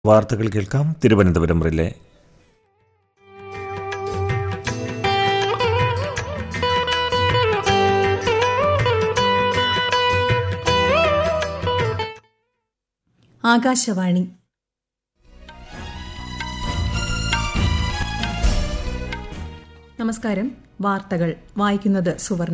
വാർത്തകൾ കേൾക്കാം. തിരുവനന്തപുരം റിലേ. ആകാശവാണി. നമസ്കാരം. വാർത്തകൾ വായിക്കുന്നത് സുവർണ.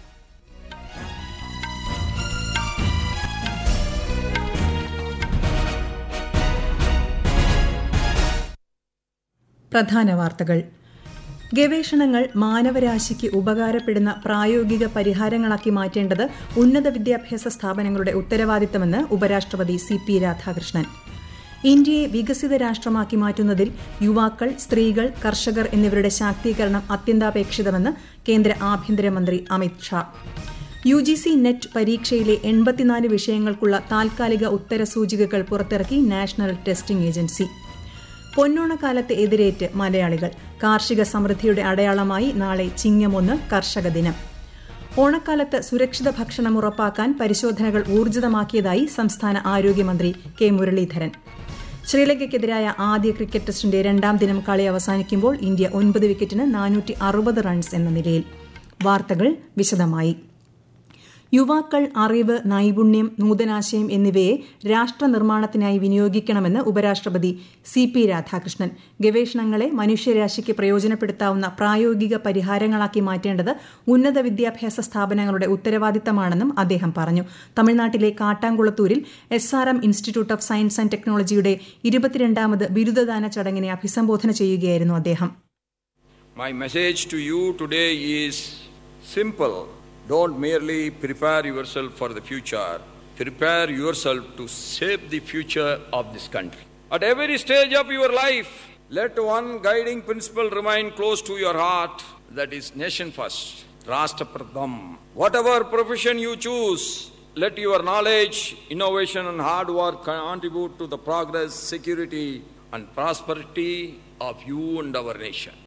പ്രധാന വാർത്തകൾ. ഗവേഷണങ്ങൾ മാനവരാശിക്ക് ഉപകാരപ്പെടുന്ന പ്രായോഗിക പരിഹാരങ്ങളാക്കി മാറ്റേണ്ടത് ഉന്നത വിദ്യാഭ്യാസ സ്ഥാപനങ്ങളുടെ ഉത്തരവാദിത്തമെന്ന് ഉപരാഷ്ട്രപതി CP രാധാകൃഷ്ണൻ. ഇന്ത്യയെ വികസിത രാഷ്ട്രമാക്കി മാറ്റുന്നതിൽ യുവാക്കൾ, സ്ത്രീകൾ, കർഷകർ എന്നിവരുടെ ശാക്തീകരണം അത്യന്താപേക്ഷിതമെന്ന് കേന്ദ്ര ആഭ്യന്തരമന്ത്രി അമിത് ഷാ. UGC നെറ്റ് പരീക്ഷയിലെ 84 വിഷയങ്ങൾക്കുള്ള താൽക്കാലിക ഉത്തരസൂചികകൾ പുറത്തിറക്കി നാഷണൽ ടെസ്റ്റിംഗ് ഏജൻസി. പൊന്നോണക്കാലത്ത് എതിരേറ്റ് മലയാളികൾ. കാർഷിക സമൃദ്ധിയുടെ അടയാളമായി നാളെ ചിങ്ങം 1 കർഷക ദിനം. ഓണക്കാലത്ത് സുരക്ഷിത ഭക്ഷണം ഉറപ്പാക്കാൻ പരിശോധനകൾ ഊർജിതമാക്കിയതായി സംസ്ഥാന ആരോഗ്യമന്ത്രി K. മുരളീധരൻ. ശ്രീലങ്കയ്ക്കെതിരായ ആദ്യ ക്രിക്കറ്റ് ടെസ്റ്റിന്റെ 2ാം ദിനം കളി അവസാനിക്കുമ്പോൾ ഇന്ത്യ 9 വിക്കറ്റിന് 460 റൺസ് എന്ന നിലയിൽ. വാർത്തകൾ വിശദമായി. യുവാക്കൾ അറിവ്, നൈപുണ്യം, നൂതനാശയം എന്നിവയെ രാഷ്ട്രനിർമ്മാണത്തിനായി വിനിയോഗിക്കണമെന്ന് ഉപരാഷ്ട്രപതി CP രാധാകൃഷ്ണൻ. ഗവേഷണങ്ങളെ മനുഷ്യരാശിക്ക് പ്രയോജനപ്പെടുത്താവുന്ന പ്രായോഗിക പരിഹാരങ്ങളാക്കി മാറ്റേണ്ടത് ഉന്നത വിദ്യാഭ്യാസ സ്ഥാപനങ്ങളുടെ ഉത്തരവാദിത്തമാണെന്നും അദ്ദേഹം പറഞ്ഞു. തമിഴ്നാട്ടിലെ കാട്ടാംകുളത്തൂരിൽ SRM institute of science and ടെക്നോളജിയുടെ 22ാമത് ബിരുദദാന ചടങ്ങിനെ അഭിസംബോധന ചെയ്യുകയായിരുന്നു അദ്ദേഹം. My message to you today is simple. Don't merely prepare yourself for the future. Prepare yourself to shape the future of this country. At every stage of your life, let one guiding principle remain close to your heart. That is nation first, Rashtra Pratham. Whatever profession you choose, let your knowledge, innovation and hard work contribute to the progress, security and prosperity of you and our nation.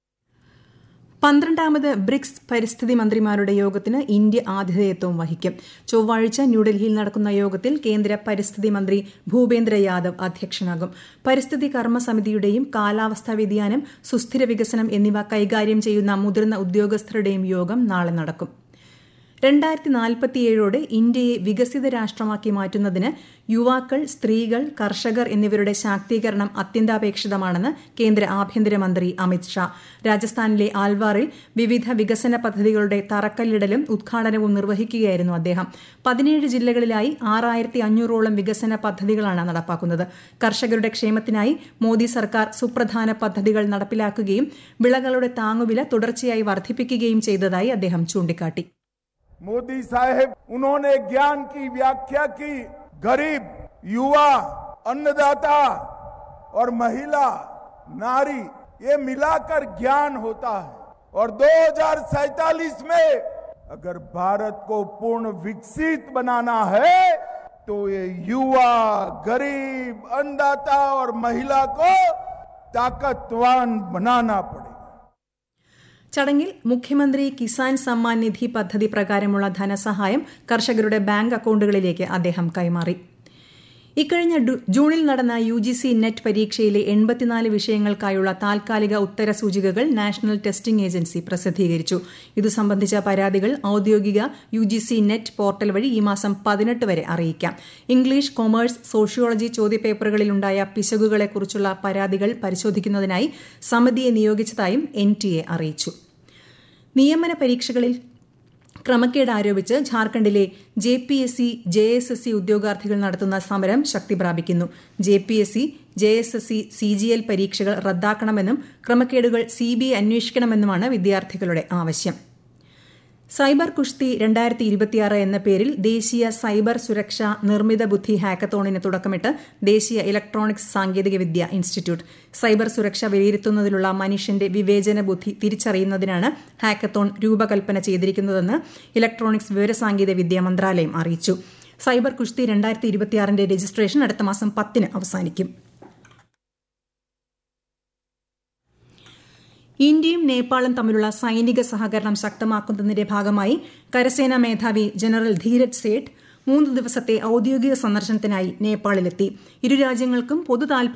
12ാമത് BRICS പരിസ്ഥിതി മന്ത്രിമാരുടെ യോഗത്തിന് India ആതിഥേയത്വം വഹിക്കും. ചൊവ്വാഴ്ച ന്യൂഡൽഹിയിൽ നടക്കുന്ന യോഗത്തിൽ കേന്ദ്ര പരിസ്ഥിതി മന്ത്രി ഭൂപേന്ദ്ര യാദവ് അധ്യക്ഷനാകും. പരിസ്ഥിതി കർമ്മസമിതിയുടെയും കാലാവസ്ഥാ വ്യതിയാനം, സുസ്ഥിര വികസനം എന്നിവ കൈകാര്യം ചെയ്യുന്ന മുതിർന്ന ഉദ്യോഗസ്ഥരുടെയും യോഗം നാളെ നടക്കും. 2047ഓടെ ഇന്ത്യയെ വികസിത രാഷ്ട്രമാക്കി മാറ്റുന്നതിന് യുവാക്കൾ, സ്ത്രീകൾ, കർഷകർ എന്നിവരുടെ ശാക്തീകരണം അത്യന്താപേക്ഷിതമാണെന്ന് കേന്ദ്ര ആഭ്യന്തരമന്ത്രി അമിത് ഷാ. രാജസ്ഥാനിലെ ആൽവാറിൽ വിവിധ വികസന പദ്ധതികളുടെ തറക്കല്ലിടലും ഉദ്ഘാടനവും നിർവഹിക്കുകയായിരുന്നു അദ്ദേഹം. 17 ജില്ലകളിലായി 6500ഓളം വികസന പദ്ധതികളാണ് നടപ്പാക്കുന്നത്. കർഷകരുടെ ക്ഷേമത്തിനായി മോദി സർക്കാർ സുപ്രധാന പദ്ധതികൾ നടപ്പിലാക്കുകയും വിളകളുടെ താങ്ങുവില തുടർച്ചയായി വർദ്ധിപ്പിക്കുകയും ചെയ്തതായി അദ്ദേഹം ചൂണ്ടിക്കാട്ടി. मोदी साहब उन्होंने ज्ञान की व्याख्या की. गरीब, युवा, अन्नदाता और महिला, नारी, ये मिलाकर ज्ञान होता है. और 2047 में अगर भारत को पूर्ण विकसित बनाना है तो ये युवा, गरीब, अन्नदाता और महिला को ताकतवान बनाना पड़ेगा. ചടങ്ങിൽ മുഖ്യമന്ത്രി കിസാൻ സമ്മാൻ നിധി പദ്ധതി പ്രകാരമുള്ള ധനസഹായം കർഷകരുടെ ബാങ്ക് അക്കൌണ്ടുകളിലേക്ക് അദ്ദേഹം കൈമാറി. ഇക്കഴിഞ്ഞ ജൂണിൽ നടന്ന UGC നെറ്റ് പരീക്ഷയിലെ 84 വിഷയങ്ങൾക്കായുള്ള താൽക്കാലിക ഉത്തരസൂചികകൾ നാഷണൽ ടെസ്റ്റിംഗ് ഏജൻസി പ്രസിദ്ധീകരിച്ചു. ഇതു സംബന്ധിച്ച പരാതികൾ ഔദ്യോഗിക UGC നെറ്റ് പോർട്ടൽ വഴി ഈ മാസം 18 വരെ അറിയിക്കാം. ഇംഗ്ലീഷ്, കൊമേഴ്സ്, സോഷ്യോളജി ചോദ്യപേപ്പറുകളിലുണ്ടായ പിശകുകളെക്കുറിച്ചുള്ള പരാതികൾ പരിശോധിക്കുന്നതിനായി സമിതിയെ നിയോഗിച്ചതായും NTA അറിയിച്ചു. നിയമന പരീക്ഷകളിൽ ക്രമക്കേട് ആരോപിച്ച് ഝാർഖണ്ഡിലെ JPSC, JSSC ഉദ്യോഗാർത്ഥികൾ നടത്തുന്ന സമരം ശക്തി പ്രാപിക്കുന്നു. JPSC, JSSC, CGL പരീക്ഷകൾ റദ്ദാക്കണമെന്നും ക്രമക്കേടുകൾ CBI അന്വേഷിക്കണമെന്നുമാണ് വിദ്യാർത്ഥികളുടെ ആവശ്യം. സൈബർ കുഷ്തി 2026 എന്ന പേരിൽ ദേശീയ സൈബർ സുരക്ഷാ നിർമ്മിത ബുദ്ധി ഹാക്കത്തോണിന് തുടക്കമിട്ട് ദേശീയ ഇലക്ട്രോണിക്സ് സാങ്കേതികവിദ്യ ഇൻസ്റ്റിറ്റ്യൂട്ട്. സൈബർ സുരക്ഷ വിലയിരുത്തുന്നതിലുള്ള മനുഷ്യന്റെ വിവേചന ബുദ്ധി തിരിച്ചറിയുന്നതിനാണ് ഹാക്കത്തോൺ രൂപകൽപ്പന ചെയ്തിരിക്കുന്നതെന്ന് ഇലക്ട്രോണിക്സ് വിവരസാങ്കേതികവിദ്യ മന്ത്രാലയം അറിയിച്ചു. സൈബർ കുഷ്തി 2026ന്റെ രജിസ്ട്രേഷൻ അടുത്ത മാസം 10 അവസാനിക്കും. ഇന്ത്യയും നേപ്പാളും തമ്മിലുള്ള സൈനിക സഹകരണം ശക്തമാക്കുന്നതിന്റെ ഭാഗമായി കരസേനാ മേധാവി ജനറൽ ധീരജ് സേഠ് 3 ദിവസത്തെ ഔദ്യോഗിക സന്ദർശനത്തിനായി നേപ്പാളിലെത്തി. ഇരു രാജ്യങ്ങൾക്കും പൊതു